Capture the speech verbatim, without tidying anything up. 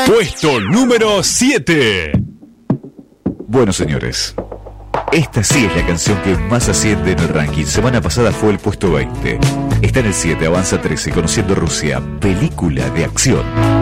Puesto número siete. Bueno, señores, esta sí es la canción que más asciende en el ranking. Semana pasada fue el puesto veinte. Está en el siete, avanza trece, Conociendo Rusia, película de acción.